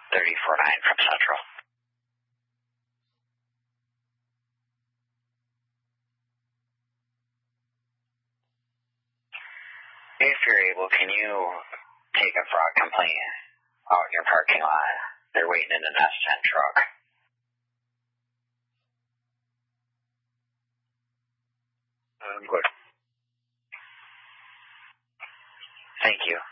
34-9 from Central. If you're able, can you take a fraud complaint out in your parking lot? They're waiting in an S10 truck. Good. Thank you.